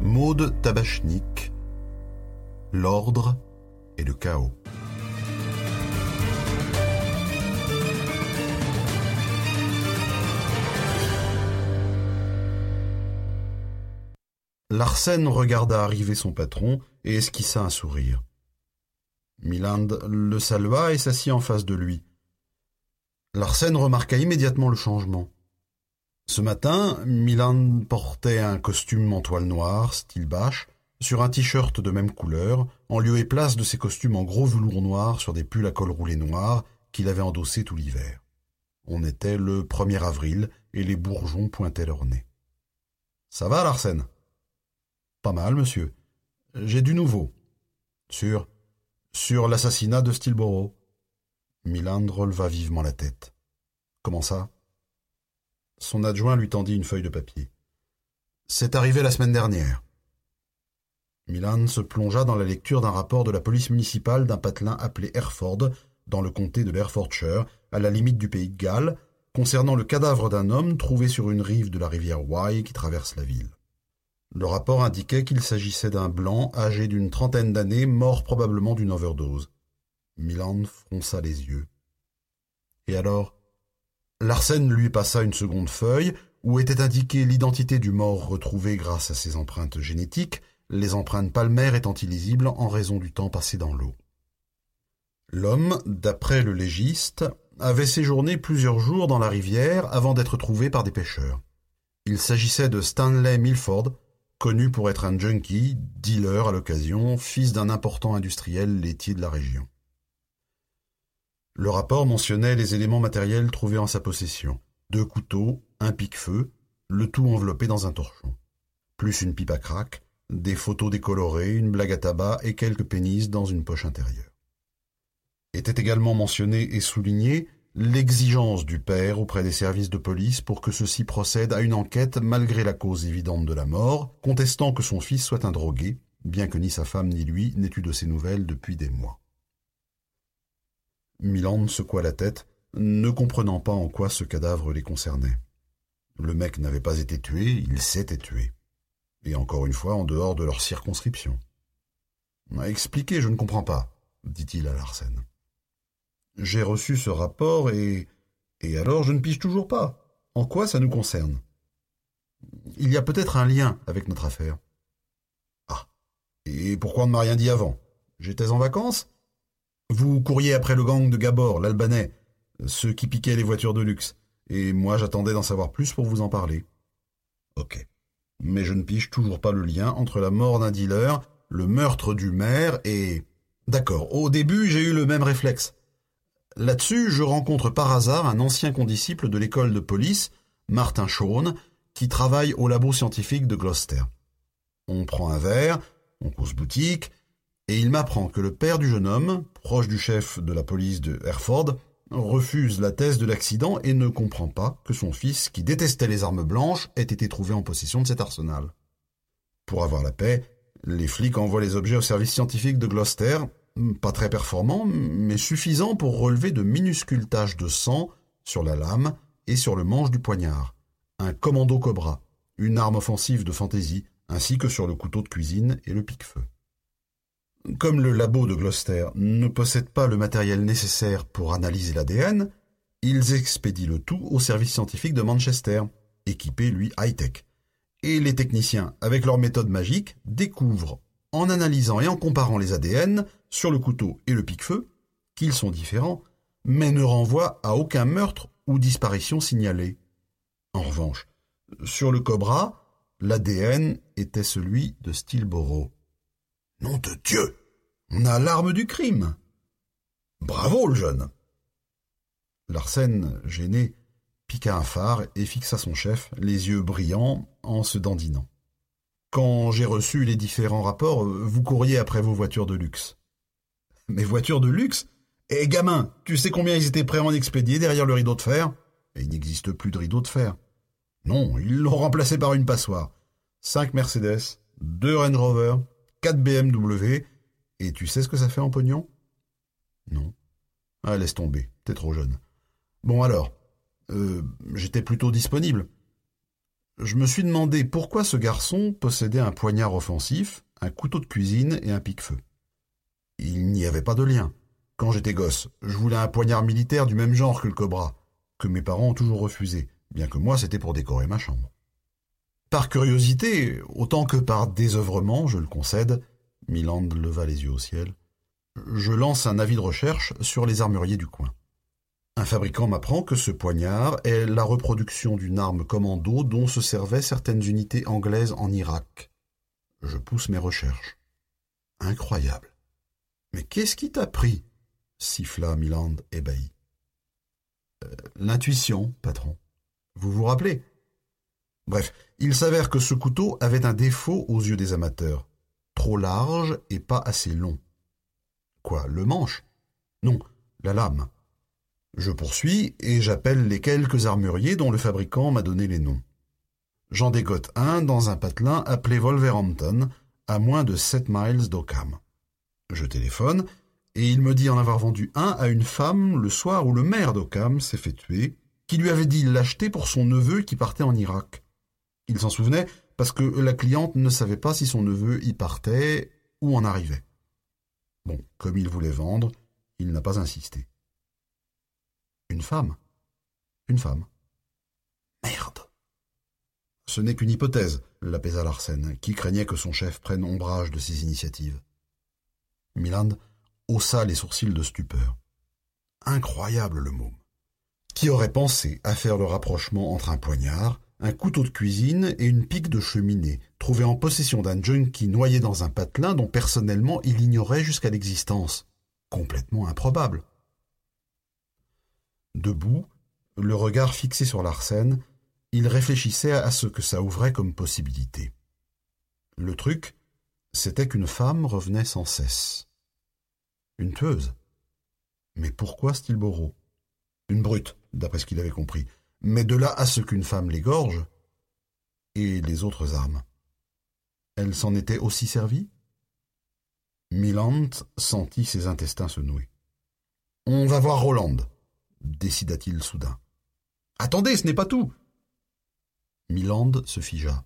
Maud Tabachnik, l'ordre et le chaos. Larsen regarda arriver son patron et esquissa un sourire. Miland le salua et s'assit en face de lui. Larsen remarqua immédiatement le changement. Ce matin, Miland portait un costume en toile noire, style bâche, sur un t-shirt de même couleur, en lieu et place de ses costumes en gros velours noir sur des pulls à col roulé noir qu'il avait endossés tout l'hiver. On était le 1er avril et les bourgeons pointaient leur nez. « Ça va, Larsen ?»« Pas mal, monsieur. J'ai du nouveau. »« Sur l'assassinat de Stillborough. » Miland releva vivement la tête. « Comment ça ?» Son adjoint lui tendit une feuille de papier. « C'est arrivé la semaine dernière. » Miland se plongea dans la lecture d'un rapport de la police municipale d'un patelin appelé Hereford, dans le comté de l'Herefordshire, à la limite du pays de Galles, concernant le cadavre d'un homme trouvé sur une rive de la rivière Wye qui traverse la ville. Le rapport indiquait qu'il s'agissait d'un blanc âgé d'une 30aine d'années, mort probablement d'une overdose. Miland fronça les yeux. Et alors ? Larsen lui passa une seconde feuille où était indiquée l'identité du mort retrouvé grâce à ses empreintes génétiques, les empreintes palmaires étant illisibles en raison du temps passé dans l'eau. L'homme, d'après le légiste, avait séjourné plusieurs jours dans la rivière avant d'être trouvé par des pêcheurs. Il s'agissait de Stanley Milford, connu pour être un junkie, dealer à l'occasion, fils d'un important industriel laitier de la région. Le rapport mentionnait les éléments matériels trouvés en sa possession. 2 couteaux, un pic-feu, le tout enveloppé dans un torchon. Plus une pipe à crack, des photos décolorées, une blague à tabac et quelques pénisses dans une poche intérieure. Était également mentionné et souligné l'exigence du père auprès des services de police pour que ceux-ci procèdent à une enquête malgré la cause évidente de la mort, contestant que son fils soit un drogué, bien que ni sa femme ni lui n'aient eu de ses nouvelles depuis des mois. Miland secoua la tête, ne comprenant pas en quoi ce cadavre les concernait. Le mec n'avait pas été tué, il s'était tué. Et encore une fois, en dehors de leur circonscription. « Expliquez, je ne comprends pas, » dit-il à Larsen. « J'ai reçu ce rapport et alors je ne pige toujours pas. En quoi ça nous concerne ? Il y a peut-être un lien avec notre affaire. »« Ah, et pourquoi on ne m'a rien dit avant ? J'étais en vacances ? Vous couriez après le gang de Gabor, l'Albanais, ceux qui piquaient les voitures de luxe, et moi j'attendais d'en savoir plus pour vous en parler. » « Ok. Mais je ne pige toujours pas le lien entre la mort d'un dealer, le meurtre du maire et... D'accord, au début j'ai eu le même réflexe. Là-dessus, je rencontre par hasard un ancien condisciple de l'école de police, Martin Shawn, qui travaille au labo scientifique de Gloucester. On prend un verre, on cause boutique, et il m'apprend que le père du jeune homme, proche du chef de la police de Hereford, refuse la thèse de l'accident et ne comprend pas que son fils, qui détestait les armes blanches, ait été trouvé en possession de cet arsenal. Pour avoir la paix, les flics envoient les objets au service scientifique de Gloucester, pas très performants, mais suffisants pour relever de minuscules taches de sang sur la lame et sur le manche du poignard, un commando Cobra, une arme offensive de fantaisie, ainsi que sur le couteau de cuisine et le pic-feu. Comme le labo de Gloucester ne possède pas le matériel nécessaire pour analyser l'ADN, ils expédient le tout au service scientifique de Manchester, équipé, lui, high-tech. Et les techniciens, avec leur méthode magique, découvrent, en analysant et en comparant les ADN sur le couteau et le pic-feu, qu'ils sont différents, mais ne renvoient à aucun meurtre ou disparition signalée. En revanche, sur le Cobra, l'ADN était celui de Stillborough. Nom de Dieu! On a l'arme du crime! Bravo, le jeune! Larsen, gêné, piqua un phare et fixa son chef, les yeux brillants, en se dandinant. Quand j'ai reçu les différents rapports, vous couriez après vos voitures de luxe. Mes voitures de luxe? Eh gamin, tu sais combien ils étaient prêts à en expédier derrière le rideau de fer? Et il n'existe plus de rideau de fer. Non, ils l'ont remplacé par une passoire. 5 Mercedes, 2 Range Rover, 4 BMW, et tu sais ce que ça fait en pognon? Non. Ah, laisse tomber, t'es trop jeune. Bon alors, j'étais plutôt disponible. Je me suis demandé pourquoi ce garçon possédait un poignard offensif, un couteau de cuisine et un pique-feu. Il n'y avait pas de lien. Quand j'étais gosse, je voulais un poignard militaire du même genre que le Cobra, que mes parents ont toujours refusé, bien que moi c'était pour décorer ma chambre. Par curiosité, autant que par désœuvrement, je le concède, Miland leva les yeux au ciel, je lance un avis de recherche sur les armuriers du coin. Un fabricant m'apprend que ce poignard est la reproduction d'une arme commando dont se servaient certaines unités anglaises en Irak. Je pousse mes recherches. Incroyable. Mais qu'est-ce qui t'a pris ? Siffla Miland ébahi. L'intuition, patron. Vous vous rappelez ? Bref, il s'avère que ce couteau avait un défaut aux yeux des amateurs. Trop large et pas assez long. Quoi, le manche ? Non, la lame. Je poursuis et j'appelle les quelques armuriers dont le fabricant m'a donné les noms. J'en dégote un dans un patelin appelé Wolverhampton, à moins de 7 miles d'Occam. Je téléphone et il me dit en avoir vendu un à une femme le soir où le maire d'Occam s'est fait tuer, qui lui avait dit l'acheter pour son neveu qui partait en Irak. Il s'en souvenait parce que la cliente ne savait pas si son neveu y partait ou en arrivait. Bon, comme il voulait vendre, il n'a pas insisté. Une femme. Une femme. Merde. Ce n'est qu'une hypothèse, l'apaisa Larsen, qui craignait que son chef prenne ombrage de ses initiatives. Miland haussa les sourcils de stupeur. Incroyable le môme. Qui aurait pensé à faire le rapprochement entre un poignard, un couteau de cuisine et une pique de cheminée, trouvé en possession d'un junkie noyé dans un patelin dont personnellement il ignorait jusqu'à l'existence. Complètement improbable. Debout, le regard fixé sur Larsen, il réfléchissait à ce que ça ouvrait comme possibilité. Le truc, c'était qu'une femme revenait sans cesse. Une tueuse. Mais pourquoi Stilborough ? Une brute, d'après ce qu'il avait compris. Mais de là à ce qu'une femme l'égorge. Et les autres armes. Elle s'en était aussi servie ? Miland sentit ses intestins se nouer. « On va voir Roland », décida-t-il soudain. « Attendez, ce n'est pas tout !» Miland se figea.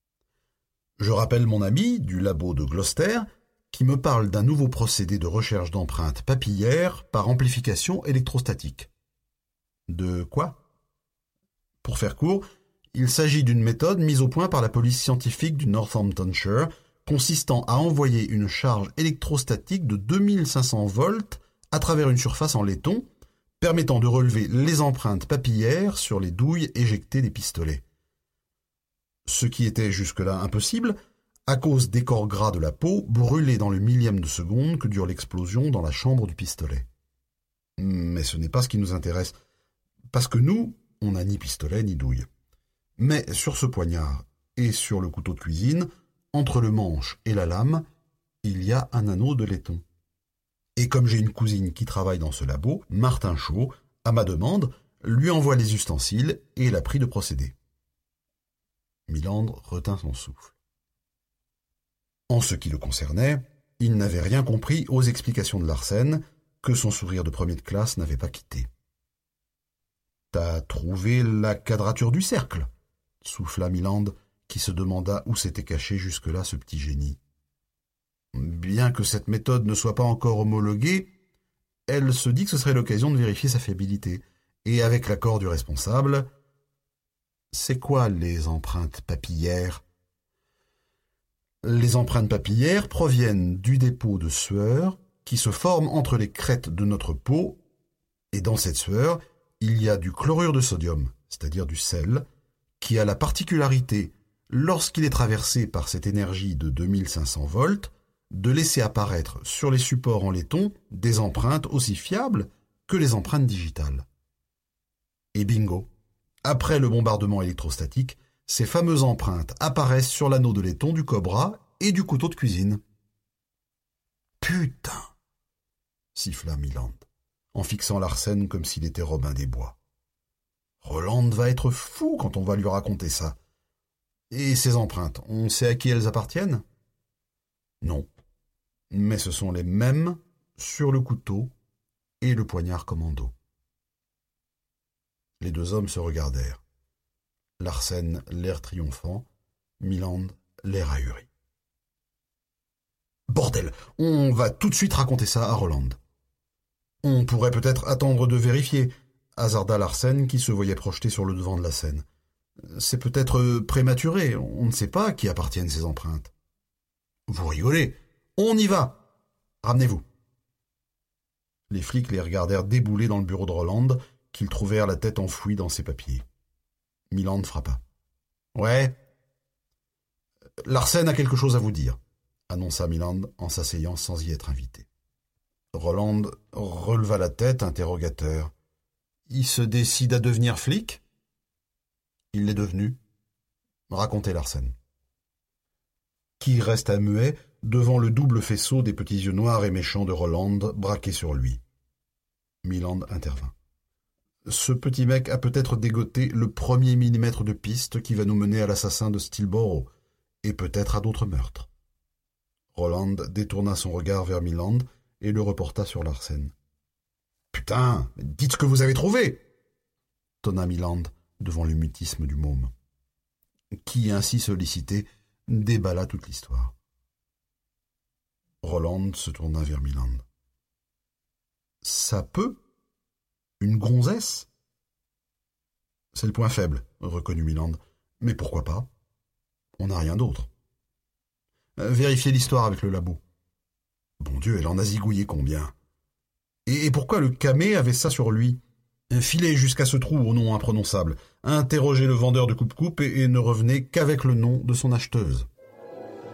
« Je rappelle mon ami du labo de Gloucester qui me parle d'un nouveau procédé de recherche d'empreintes papillaires par amplification électrostatique. » De quoi ? Pour faire court, il s'agit d'une méthode mise au point par la police scientifique du Northamptonshire consistant à envoyer une charge électrostatique de 2500 volts à travers une surface en laiton permettant de relever les empreintes papillaires sur les douilles éjectées des pistolets. Ce qui était jusque-là impossible à cause des corps gras de la peau brûlés dans le millième de seconde que dure l'explosion dans la chambre du pistolet. Mais ce n'est pas ce qui nous intéresse, parce que nous, on n'a ni pistolet ni douille. Mais sur ce poignard et sur le couteau de cuisine, entre le manche et la lame, il y a un anneau de laiton. Et comme j'ai une cousine qui travaille dans ce labo, Martin Shaw, à ma demande, lui envoie les ustensiles et la prie de procéder. Miland retint son souffle. En ce qui le concernait, il n'avait rien compris aux explications de Larsen, que son sourire de premier de classe n'avait pas quitté. « T'as trouvé la quadrature du cercle ?» souffla Miland, qui se demanda où s'était caché jusque-là ce petit génie. Bien que cette méthode ne soit pas encore homologuée, elle se dit que ce serait l'occasion de vérifier sa fiabilité. Et avec l'accord du responsable, c'est quoi les empreintes papillaires ? Les empreintes papillaires proviennent du dépôt de sueur qui se forme entre les crêtes de notre peau, et dans cette sueur, il y a du chlorure de sodium, c'est-à-dire du sel, qui a la particularité, lorsqu'il est traversé par cette énergie de 2500 volts, de laisser apparaître sur les supports en laiton des empreintes aussi fiables que les empreintes digitales. Et bingo, après le bombardement électrostatique, ces fameuses empreintes apparaissent sur l'anneau de laiton du Cobra et du couteau de cuisine. « Putain !» siffla Miland, en fixant Larsen comme s'il était Robin des Bois. « Roland va être fou quand on va lui raconter ça. Et ces empreintes, on sait à qui elles appartiennent ? Non, mais ce sont les mêmes sur le couteau et le poignard commando. » Les deux hommes se regardèrent. Larsen, l'air triomphant, Miland, l'air ahuri. Bordel, on va tout de suite raconter ça à Roland. On pourrait peut-être attendre de vérifier, hasarda Larsen qui se voyait projeté sur le devant de la scène. C'est peut-être prématuré, on ne sait pas à qui appartiennent ces empreintes. Vous rigolez, on y va. Ramenez-vous. Les flics les regardèrent débouler dans le bureau de Roland, qu'ils trouvèrent la tête enfouie dans ses papiers. Miland frappa. « Ouais. Larsen a quelque chose à vous dire, » annonça Miland en s'asseyant sans y être invité. Roland releva la tête, interrogateur. « Il se décide à devenir flic ?» Il l'est devenu. Racontez Larsen. Qui resta muet devant le double faisceau des petits yeux noirs et méchants de Roland braqués sur lui. Miland intervint. Ce petit mec a peut-être dégoté le premier millimètre de piste qui va nous mener à l'assassin de Stillborough, et peut-être à d'autres meurtres. Roland détourna son regard vers Miland et le reporta sur Larsen. « Putain, dites ce que vous avez trouvé !» tonna Miland devant le mutisme du môme, qui, ainsi sollicité, déballa toute l'histoire. Roland se tourna vers Miland. « Ça peut ? Une gonzesse ?» « C'est le point faible, » reconnut Miland. « Mais pourquoi pas ? On n'a rien d'autre. » Vérifiez l'histoire avec le labo. Bon Dieu, elle en a zigouillé combien ? Et pourquoi le camé avait ça sur lui ? Filez jusqu'à ce trou au nom imprononçable, interrogez le vendeur de coupe-coupe et ne revenez qu'avec le nom de son acheteuse.